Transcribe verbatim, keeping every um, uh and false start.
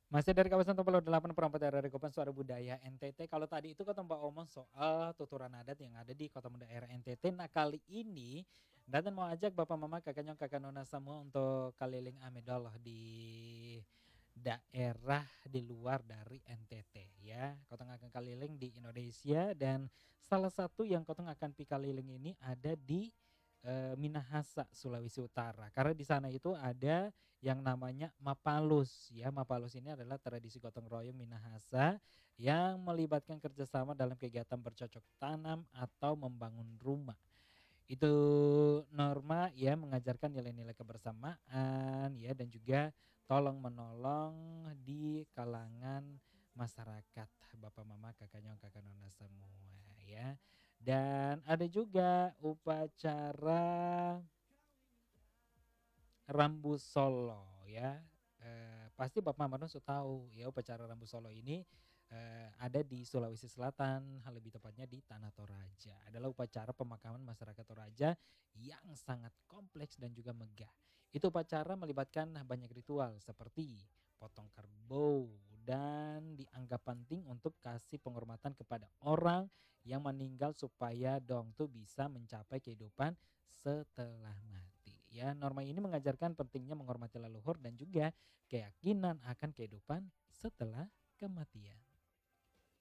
Masih dari kawasan enam puluh delapan koma empat R R I Kopan Suara Budaya N T T. Kalau tadi itu kan Mbak omong soal tuturan adat yang ada di Kota Daerah N T T. Nah kali ini Dadan mau ajak Bapak Mama Kakak Nyong Kakak Nona semua untuk keliling amedol di daerah di luar dari N T T ya. Kotong akan keliling di Indonesia dan salah satu yang Kotong akan pi keliling ini ada di eh, Minahasa, Sulawesi Utara. Karena di sana itu ada yang namanya Mapalus ya. Mapalus ini adalah tradisi gotong royong Minahasa yang melibatkan kerjasama dalam kegiatan bercocok tanam atau membangun rumah. Itu norma ya mengajarkan nilai-nilai kebersamaan ya dan juga tolong menolong di kalangan masyarakat Bapak Mama Kakak Nyong Kakak Nona semua ya. Dan ada juga upacara Rambu Solo ya. Eh, pasti Bapak Mama sudah tahu ya upacara Rambu Solo ini eh, ada di Sulawesi Selatan, hal lebih tepatnya di Tanah Toraja. Adalah upacara pemakaman masyarakat Toraja yang sangat kompleks dan juga megah. Itu upacara melibatkan banyak ritual seperti potong kerbau dan dianggap penting untuk kasih penghormatan kepada orang yang meninggal supaya dong tuh bisa mencapai kehidupan setelah mati. Ya, norma ini mengajarkan pentingnya menghormati leluhur dan juga keyakinan akan kehidupan setelah kematian.